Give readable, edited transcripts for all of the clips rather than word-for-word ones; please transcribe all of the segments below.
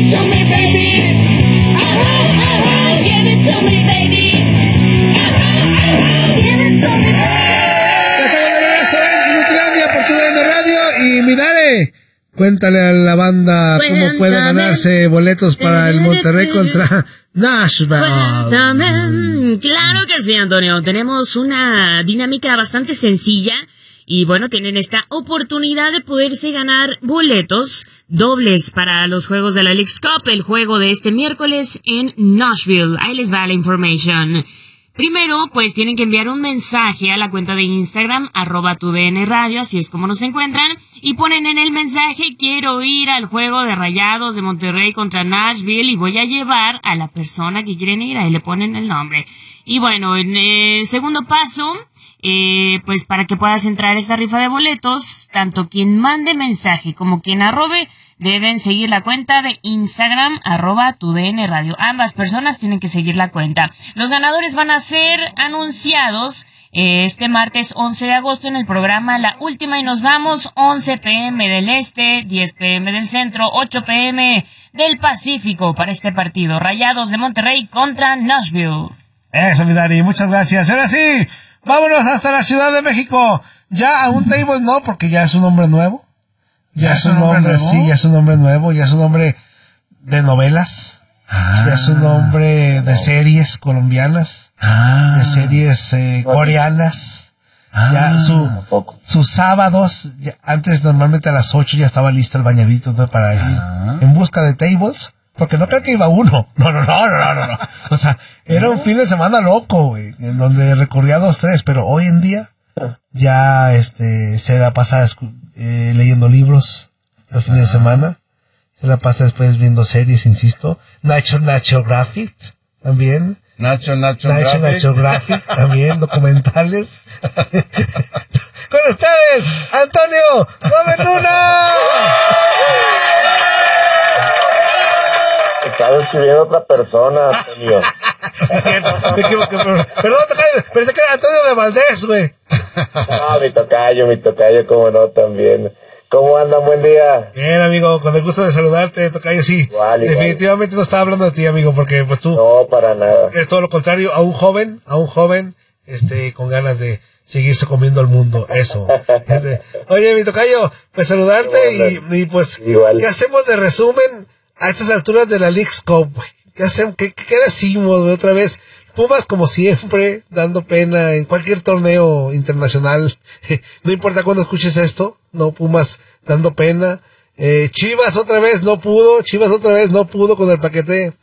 it to me, baby. Give it to me, baby. Give it to me, baby. Ya estamos de regreso en Inutilandia por TUDN Radio. Y Minare, cuéntale a la banda cómo puede ganarse boletos para el Monterrey contra Nashville. Cuéntame. Claro que sí, Antonio. Tenemos una dinámica bastante sencilla. Y bueno, tienen esta oportunidad de poderse ganar boletos dobles para los juegos de la Leagues Cup, el juego de este miércoles en Nashville. Ahí les va la information. Primero, pues tienen que enviar un mensaje a la cuenta de Instagram, @TUDNRadio, así es como nos encuentran, y ponen en el mensaje: quiero ir al juego de Rayados de Monterrey contra Nashville y voy a llevar a la persona que quieren ir. Ahí le ponen el nombre. Y bueno, en el segundo paso, pues para que puedas entrar a esta rifa de boletos, tanto quien mande mensaje como quien arrobe deben seguir la cuenta de Instagram, @TUDNRadio. Ambas personas tienen que seguir la cuenta. Los ganadores van a ser anunciados este martes 11 de agosto en el programa La Última y Nos Vamos, 11 p.m. del Este, 10 p.m. del Centro, 8 p.m. del Pacífico, para este partido, Rayados de Monterrey contra Nashville. Eso, mi Dari, muchas gracias. Ahora sí, vámonos hasta la Ciudad de México. Ya a un table no, porque ya es un hombre nuevo. Ya es un hombre, sí, ya es un hombre nuevo, ya es un hombre de novelas, ya es un hombre de series colombianas, de series coreanas. Ya sus sábados, antes normalmente a las 8 ya estaba listo el bañadito, ¿no?, para ir en busca de tables, porque no creo que iba uno, no. O sea, era un fin de semana loco, güey, en donde recorría 2, 3, pero hoy en día ya se la pasa leyendo libros los fines de semana, se la pasa después viendo series, insisto, National Geographic también, National Geographic también, documentales. Con ustedes, Antonio Gómez Luna. Estaba escribiendo otra persona, Antonio. Es cierto, me equivoqué, perdón, pensé que era Antonio de Valdés, güey. No, mi tocayo, cómo no, también. ¿Cómo andan? Buen día. Bien, amigo, con el gusto de saludarte, tocayo, sí. Igual. Definitivamente no estaba hablando de ti, amigo, porque pues tú... No, para nada. Es todo lo contrario, a un joven, con ganas de seguirse comiendo el mundo, eso. Oye, mi tocayo, pues saludarte y pues... Igual. ¿Qué hacemos de resumen a estas alturas de la Leagues Cup, güey? ¿Qué decimos, güey, otra vez? Pumas, como siempre, dando pena en cualquier torneo internacional. No importa cuándo escuches esto, no, Pumas dando pena. Chivas otra vez no pudo con el paquete.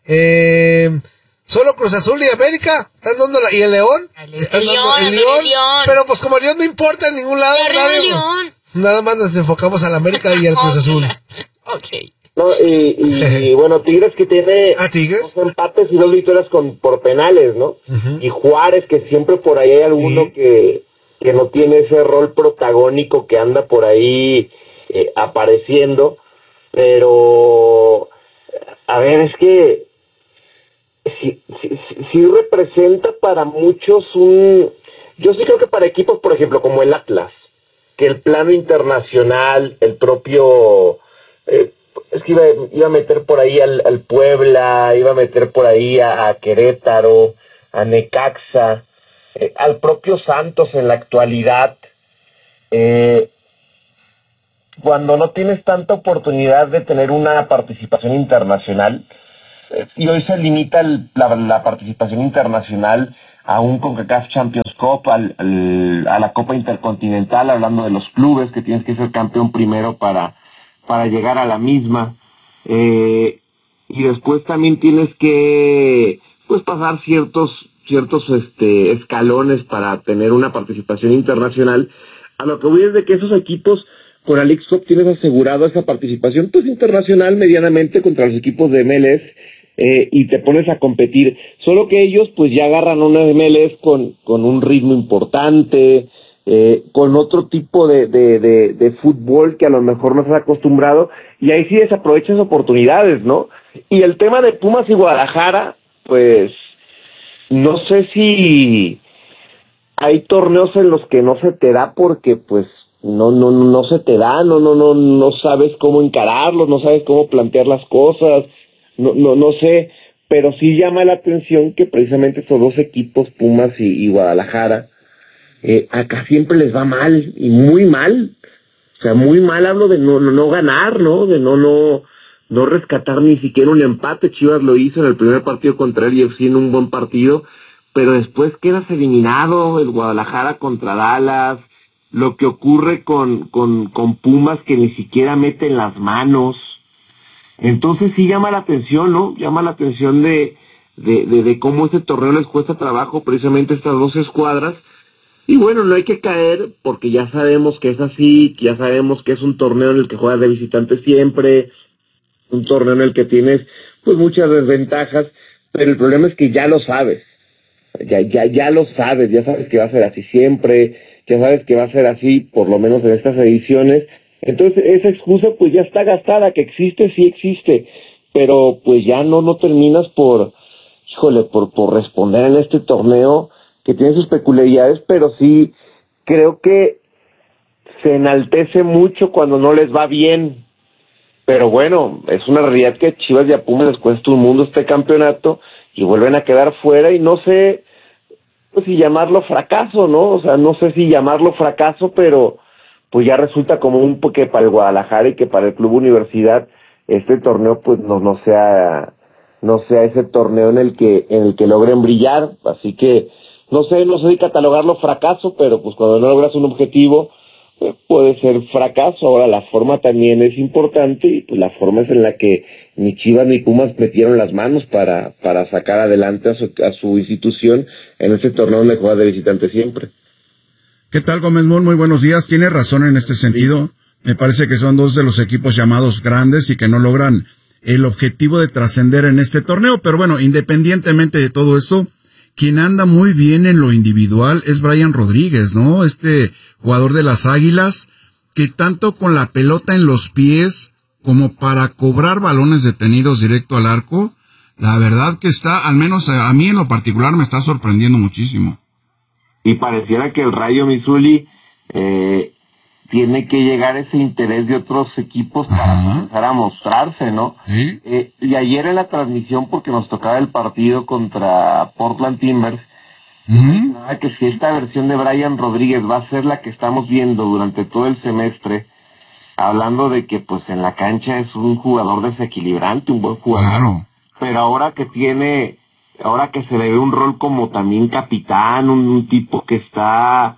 Solo Cruz Azul y América están dando y el León. El León. Pero pues como el León no importa en ningún lado, nada más nos enfocamos al América y al Cruz Azul. Ok. No, y bueno, Tigres que tiene ¿Tigres? 2 empates y 2 victorias por penales, ¿no? Uh-huh. Y Juárez, que siempre por ahí hay alguno que no tiene ese rol protagónico que anda por ahí apareciendo, pero a ver, es que sí representa para muchos yo sí creo que para equipos, por ejemplo, como el Atlas, que el plano internacional, el propio... es que iba a meter por ahí al Puebla, iba a meter por ahí a Querétaro, a Necaxa, al propio Santos en la actualidad. Cuando no tienes tanta oportunidad de tener una participación internacional, y hoy se limita la participación internacional a un CONCACAF Champions Cup, a la Copa Intercontinental, hablando de los clubes, que tienes que ser campeón primero para llegar a la misma, y después también tienes que pasar ciertos escalones para tener una participación internacional. A lo que voy es de que esos equipos con la Leagues Cup tienes asegurado esa participación internacional medianamente contra los equipos de MLS, y te pones a competir, solo que ellos pues ya agarran una MLS con un ritmo importante, con otro tipo de fútbol que a lo mejor no estás acostumbrado, y ahí sí desaprovechas oportunidades, ¿no? Y el tema de Pumas y Guadalajara, pues no sé si hay torneos en los que no se te da porque pues no se te da, no sabes cómo encararlos, no sabes cómo plantear las cosas, no sé, pero sí llama la atención que precisamente estos dos equipos, Pumas y Guadalajara, acá siempre les va mal, y muy mal, o sea, muy mal, hablo de no ganar, ¿no? De no rescatar ni siquiera un empate. Chivas lo hizo en el primer partido contra el UFC en un buen partido, pero después quedas eliminado, el Guadalajara contra Dallas, lo que ocurre con Pumas que ni siquiera meten las manos. Entonces sí llama la atención, ¿no? Llama la atención de cómo ese torneo les cuesta trabajo precisamente estas dos escuadras. Y bueno, no hay que caer porque ya sabemos que es así, ya sabemos que es un torneo en el que juegas de visitante siempre, un torneo en el que tienes pues muchas desventajas, pero el problema es que ya lo sabes. Ya lo sabes, ya sabes que va a ser así siempre, ya sabes que va a ser así por lo menos en estas ediciones. Entonces esa excusa pues ya está gastada, que existe, sí existe, pero pues ya no terminas por responder en este torneo que tiene sus peculiaridades, pero sí creo que se enaltece mucho cuando no les va bien. Pero bueno, es una realidad que a Chivas y a Pumas les cuesta un mundo este campeonato y vuelven a quedar fuera, y no sé pues si llamarlo fracaso, ¿no? O sea, no sé si llamarlo fracaso, pero pues ya resulta como que para el Guadalajara y que para el Club Universidad este torneo pues no sea ese torneo en el que logren brillar. Así que no sé si catalogarlo fracaso, pero pues cuando no logras un objetivo puede ser fracaso. Ahora la forma también es importante, y pues la forma es en la que ni Chivas ni Pumas metieron las manos para sacar adelante a su institución en este torneo donde juega de visitante siempre. ¿Qué tal, Gómez Moon? Muy buenos días. Tiene razón en este sentido. Me parece que son dos de los equipos llamados grandes y que no logran el objetivo de trascender en este torneo. Pero bueno, independientemente de todo eso, quien anda muy bien en lo individual es Brian Rodríguez, ¿no? Este jugador de las Águilas, que tanto con la pelota en los pies como para cobrar balones detenidos directo al arco, la verdad que está, al menos a mí en lo particular, me está sorprendiendo muchísimo. Y pareciera que el Rayo Missouri tiene que llegar ese interés de otros equipos para empezar a mostrarse, ¿no? ¿Sí? Y ayer en la transmisión, porque nos tocaba el partido contra Portland Timbers, que si esta versión de Brian Rodríguez va a ser la que estamos viendo durante todo el semestre, hablando de que pues en la cancha es un jugador desequilibrante, un buen jugador, claro, pero ahora que se le ve un rol como también capitán, un tipo que está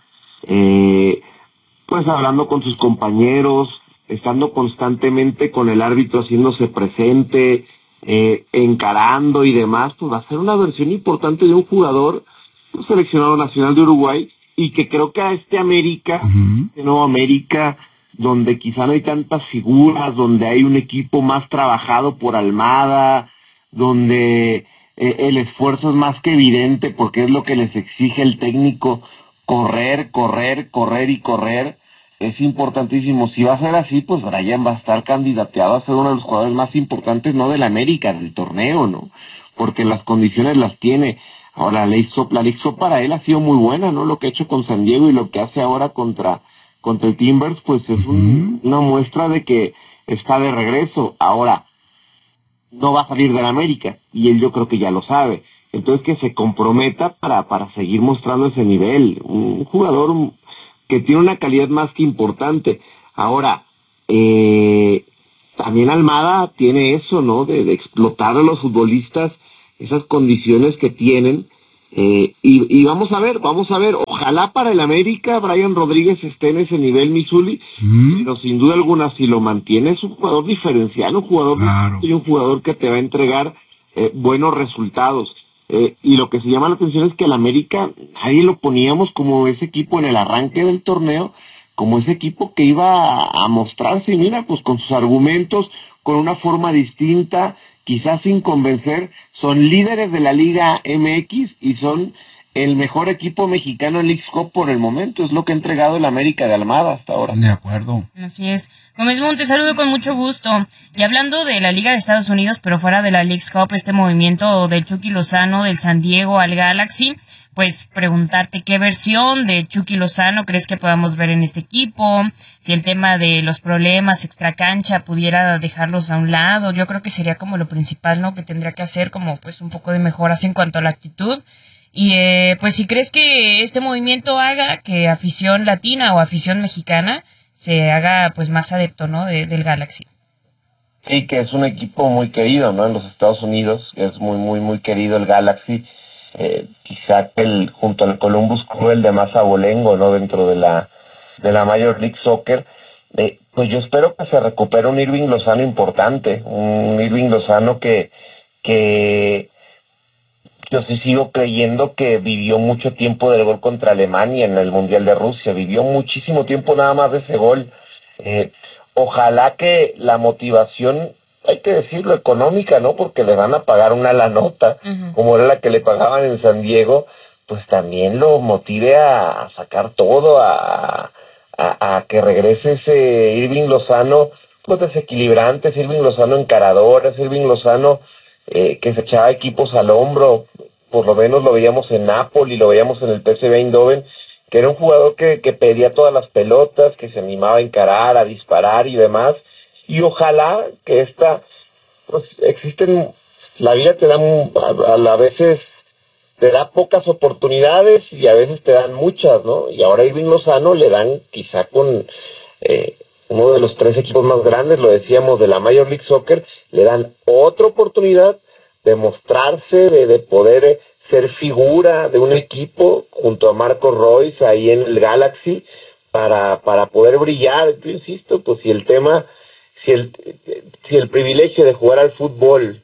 pues hablando con sus compañeros, estando constantemente con el árbitro, haciéndose presente, encarando y demás, pues va a ser una versión importante de un jugador seleccionado nacional de Uruguay, y que creo que a este América, este nuevo América, donde quizá no hay tantas figuras, donde hay un equipo más trabajado por Almada, donde el esfuerzo es más que evidente porque es lo que les exige el técnico, correr, es importantísimo. Si va a ser así, pues Brian va a estar candidateado a ser uno de los jugadores más importantes, no del América, del torneo, ¿no? Porque las condiciones las tiene. Ahora, la League Cup para él ha sido muy buena, ¿no? Lo que ha hecho con San Diego y lo que hace ahora contra el Timbers, pues es una muestra de que está de regreso. Ahora, no va a salir del América, y él yo creo que ya lo sabe. Entonces que se comprometa para seguir mostrando ese nivel. Un jugador que tiene una calidad más que importante. Ahora, también Almada tiene eso, ¿no? De explotar a los futbolistas, esas condiciones que tienen. Y vamos a ver, ojalá para el América Brian Rodríguez esté en ese nivel, Missouri, pero sin duda alguna si lo mantiene es un jugador diferencial, un jugador claro, y un jugador que te va a entregar buenos resultados. Y lo que se llama la atención es que el América, nadie lo poníamos como ese equipo en el arranque del torneo, como ese equipo que iba a mostrarse, y mira, pues con sus argumentos, con una forma distinta, quizás sin convencer, son líderes de la Liga MX y son el mejor equipo mexicano en League Cup por el momento. Es lo que ha entregado el América de Almada hasta ahora. De acuerdo. Así es. Gómez Moon, te saludo con mucho gusto. Y hablando de la Liga de Estados Unidos, pero fuera de la League Cup, este movimiento del Chucky Lozano, del San Diego al Galaxy, pues preguntarte qué versión de Chucky Lozano crees que podamos ver en este equipo, si el tema de los problemas extracancha pudiera dejarlos a un lado. Yo creo que sería como lo principal, ¿no? Que tendría que hacer como pues un poco de mejoras en cuanto a la actitud. Y pues si crees que este movimiento haga que afición latina o afición mexicana se haga pues más adepto, ¿no? Del Galaxy. Sí, que es un equipo muy querido, ¿no? En los Estados Unidos es muy, muy, muy querido el Galaxy. Quizá junto al Columbus Crew el de más abolengo, ¿no? Dentro de la Major League Soccer. Pues yo espero que se recupere un Irving Lozano importante, un Irving Lozano que yo sí sigo creyendo que vivió mucho tiempo del gol contra Alemania en el Mundial de Rusia, vivió muchísimo tiempo nada más de ese gol. Ojalá que la motivación, hay que decirlo, económica, ¿no? Porque le van a pagar una lanota, como era la que le pagaban en San Diego, pues también lo motive a sacar todo, a que regrese ese Irving Lozano, pues desequilibrante, ese Irving Lozano encarador, ese Irving Lozano que se echaba equipos al hombro. Por lo menos lo veíamos en Napoli, lo veíamos en el PSV Eindhoven, que era un jugador que pedía todas las pelotas, que se animaba a encarar, a disparar y demás, y ojalá que pues la vida te da, a veces te da pocas oportunidades y a veces te dan muchas, ¿no? Y ahora a Irving Lozano le dan, quizá con uno de los 3 equipos más grandes, lo decíamos, de la Major League Soccer, le dan otra oportunidad de mostrarse, de poder ser figura de un equipo junto a Marco Royce ahí en el Galaxy para poder brillar. Yo insisto, pues si el privilegio de jugar al fútbol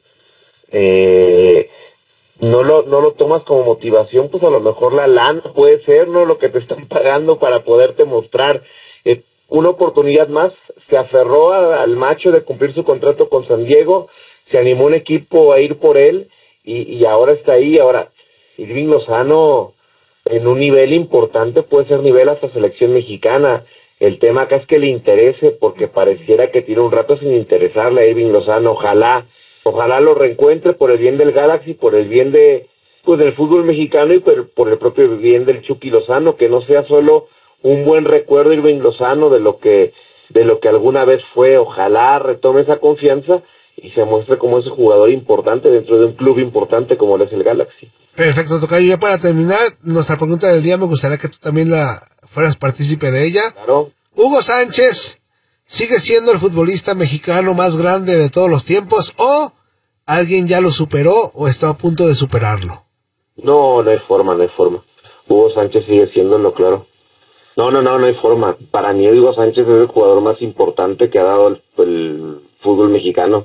no lo tomas como motivación, pues a lo mejor la lana puede ser, ¿no? Lo que te están pagando para poderte mostrar. Una oportunidad más, se aferró al macho de cumplir su contrato con San Diego, se animó un equipo a ir por él y ahora está ahí. Ahora, Irving Lozano en un nivel importante, puede ser nivel hasta selección mexicana. El tema acá es que le interese, porque pareciera que tiene un rato sin interesarle a Irving Lozano. Ojalá lo reencuentre por el bien del Galaxy, por el bien del fútbol mexicano y por el propio bien del Chucky Lozano, que no sea solo un buen recuerdo Irving Lozano de lo que alguna vez fue. Ojalá retome esa confianza y se muestre como ese jugador importante dentro de un club importante como lo es el Galaxy. Perfecto, tocayo. Ya para terminar, nuestra pregunta del día, me gustaría que tú también fueras partícipe de ella. Claro. Hugo Sánchez, ¿sigue siendo el futbolista mexicano más grande de todos los tiempos o alguien ya lo superó o está a punto de superarlo? No hay forma. Hugo Sánchez sigue siéndolo, claro. No hay forma. Para mí Hugo Sánchez es el jugador más importante que ha dado el fútbol mexicano.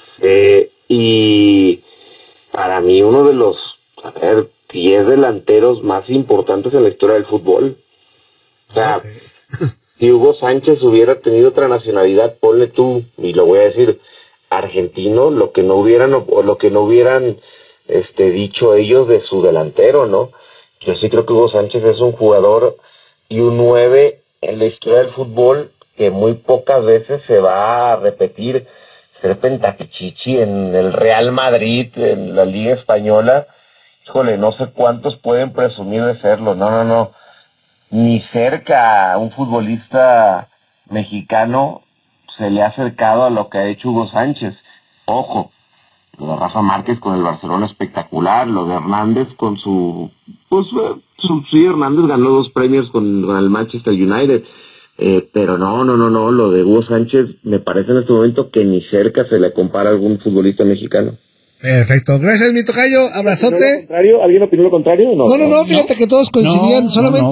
Y para mí uno de los 10 delanteros más importantes en la historia del fútbol. O sea, si Hugo Sánchez hubiera tenido otra nacionalidad, ponle tú, y lo voy a decir, argentino, lo que no hubieran dicho ellos de su delantero, ¿no? Yo sí creo que Hugo Sánchez es un jugador y un 9 en la historia del fútbol que muy pocas veces se va a repetir. Ser pentapichichi en el Real Madrid, en la Liga Española, híjole, no sé cuántos pueden presumir de serlo. No, ni cerca a un futbolista mexicano se le ha acercado a lo que ha hecho Hugo Sánchez. Ojo, lo de Rafa Márquez con el Barcelona espectacular, lo de Hernández con sí, Hernández ganó 2 premios con el Manchester United, pero no, lo de Hugo Sánchez me parece en este momento que ni cerca se le compara a algún futbolista mexicano. Perfecto, gracias mi tocayo, abrazote. ¿Alguien opinó lo contrario? No, fíjate que todos coincidían, solamente